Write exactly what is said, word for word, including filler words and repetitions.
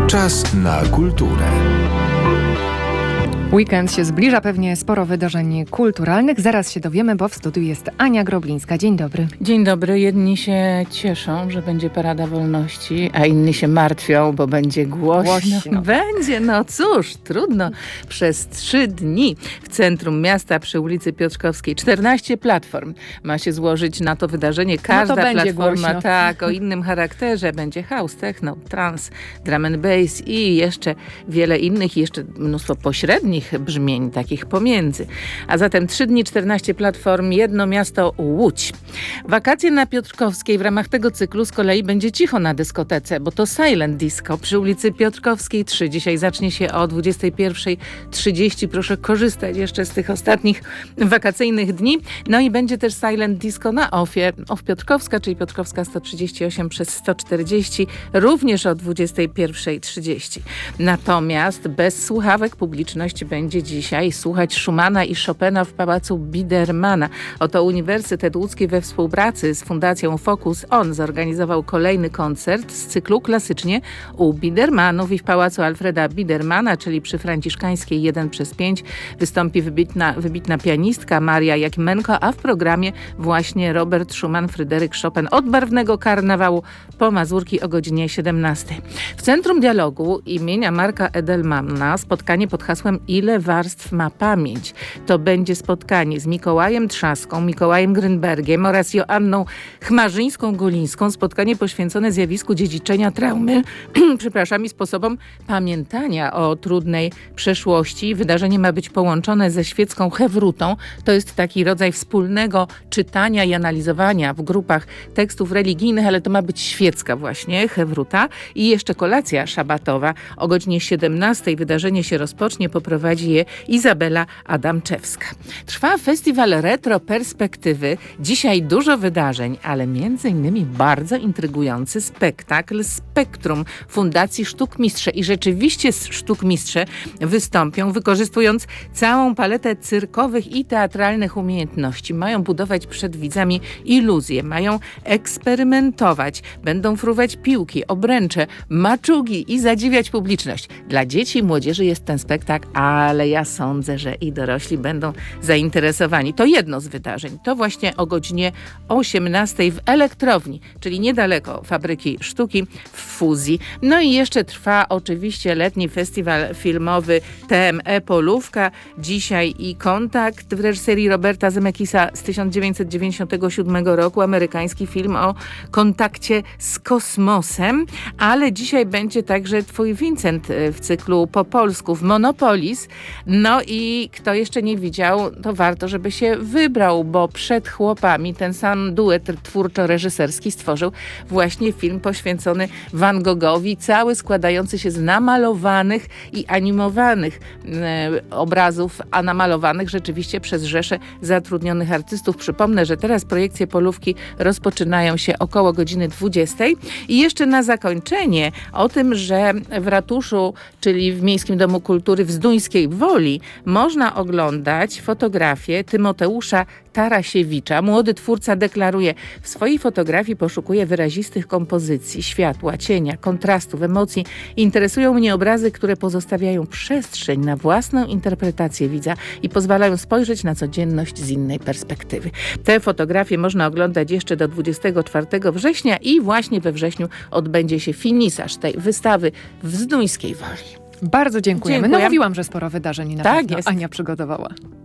Czas na kulturę. Weekend się zbliża, pewnie sporo wydarzeń kulturalnych. Zaraz się dowiemy, bo w studiu jest Ania Groblińska. Dzień dobry. Dzień dobry. Jedni się cieszą, że będzie Parada Wolności, a inni się martwią, bo będzie głośno. Głośno. Będzie, no cóż, trudno. Przez trzy dni w centrum miasta przy ulicy Piotrkowskiej czternaście platform ma się złożyć na to wydarzenie. Każda no to będzie platforma głośno. tak, o innym charakterze. Będzie house, techno, trance, drum and bass i jeszcze wiele innych, i jeszcze mnóstwo pośrednich brzmień, takich pomiędzy. A zatem trzy dni, czternaście platform, jedno miasto Łódź. Wakacje na Piotrkowskiej w ramach tego cyklu z kolei będzie cicho na dyskotece, bo to Silent Disco przy ulicy Piotrkowskiej trzy. Dzisiaj zacznie się o dwudziestej pierwszej trzydzieści. Proszę korzystać jeszcze z tych ostatnich wakacyjnych dni. No i będzie też Silent Disco na Ofie. Of Piotrkowska, czyli Piotrkowska sto trzydzieści osiem przez sto czterdzieści, również o dwudziestej pierwszej trzydzieści. Natomiast bez słuchawek publiczność będzie dzisiaj słuchać Schumana i Chopina w Pałacu Biedermana. Oto Uniwersytet Łódzki we współpracy z Fundacją Focus On zorganizował kolejny koncert z cyklu Klasycznie u Biedermanów i w Pałacu Alfreda Biedermana, czyli przy Franciszkańskiej jeden przez pięć, wystąpi wybitna, wybitna pianistka Maria Jakimenko, a w programie właśnie Robert Schumann, Fryderyk Chopin od barwnego karnawału po Mazurki o godzinie siedemnastej. W Centrum Dialogu imienia Marka Edelmana spotkanie pod hasłem Ile warstw ma pamięć? To będzie spotkanie z Mikołajem Trzaską, Mikołajem Grynbergiem oraz Joanną Chmarzyńską-Golińską. Spotkanie poświęcone zjawisku dziedziczenia traumy, przepraszam, i sposobom pamiętania o trudnej przeszłości. Wydarzenie ma być połączone ze świecką hewrutą. To jest taki rodzaj wspólnego czytania i analizowania w grupach tekstów religijnych, ale to ma być świecka właśnie hewruta. I jeszcze kolacja szabatowa. O godzinie siedemnastej wydarzenie się rozpocznie, poprowadzi je Izabela Adamczewska. Trwa festiwal Retro Perspektywy. Dzisiaj dużo wydarzeń, ale między innymi bardzo intrygujący spektakl Spektrum Fundacji Sztukmistrze. I rzeczywiście sztukmistrze wystąpią, wykorzystując całą paletę cyrkowych i teatralnych umiejętności. Mają budować przed widzami iluzje, mają eksperymentować, będą fruwać piłki, obręcze, maczugi i zadziwiać publiczność. Dla dzieci i młodzieży jest ten spektakl, ale ja sądzę, że i dorośli będą zainteresowani. To jedno z wydarzeń. To właśnie o godzinie osiemnastej w Elektrowni, czyli niedaleko Fabryki Sztuki w Fuzji. No i jeszcze trwa oczywiście letni festiwal filmowy T M E Polówka. Dzisiaj i Kontakt w reżyserii Roberta Zemeckisa z tysiąc dziewięćset dziewięćdziesiątego siódmego roku. Amerykański film o kontakcie z kosmosem. Ale dzisiaj będzie także Twój Vincent w cyklu po polsku w Monopolis. No i kto jeszcze nie widział, to warto, żeby się wybrał, bo Przed chłopami ten sam duet twórczo-reżyserski stworzył właśnie film poświęcony Van Goghowi, cały składający się z namalowanych i animowanych e, obrazów, a namalowanych rzeczywiście przez rzeszę zatrudnionych artystów. Przypomnę, że teraz projekcje Polówki rozpoczynają się około godziny dwudziestej. I jeszcze na zakończenie o tym, że w ratuszu, czyli w Miejskim Domu Kultury w Zduńskiej Woli można oglądać fotografię Tymoteusza Tarasiewicza. Młody twórca deklaruje: w swojej fotografii poszukuję wyrazistych kompozycji, światła, cienia, kontrastów, emocji. Interesują mnie obrazy, które pozostawiają przestrzeń na własną interpretację widza i pozwalają spojrzeć na codzienność z innej perspektywy. Te fotografie można oglądać jeszcze do dwudziestego czwartego września i właśnie we wrześniu odbędzie się finisaż tej wystawy w Zduńskiej Woli. Bardzo dziękujemy. Dziękuję. No mówiłam, że sporo wydarzeń na Tak pewno jest. Ania przygotowała.